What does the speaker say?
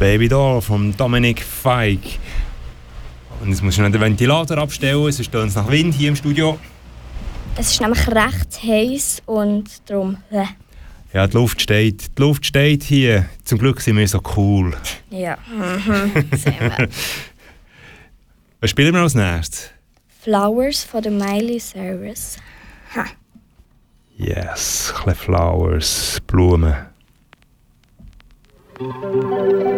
Baby Doll von Dominic Fike. Und jetzt muss ich noch den Ventilator abstellen, sonst steht es nach Wind hier im Studio. Es ist nämlich recht heiß und darum... Ja, die Luft steht hier. Zum Glück sind wir so cool. Ja, sehen wir. Was spielen wir als nächstes? Flowers von der Miley Cyrus. Ha. Yes, ein bisschen Flowers, Blumen.